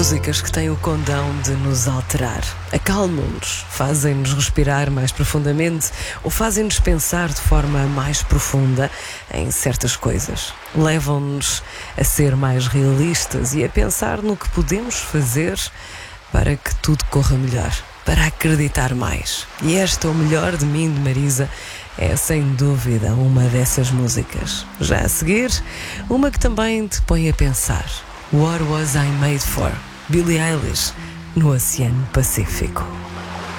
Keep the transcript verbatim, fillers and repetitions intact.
músicas que têm o condão de nos alterar. Acalmam-nos, fazem-nos respirar mais profundamente ou fazem-nos pensar de forma mais profunda em certas coisas. Levam-nos a ser mais realistas e a pensar no que podemos fazer para que tudo corra melhor, para acreditar mais. E esta, O Melhor de Mim, de Marisa, é sem dúvida uma dessas músicas. Já a seguir, uma que também te põe a pensar. What Was I Made For? Billie Eilish, no Oceano Pacífico.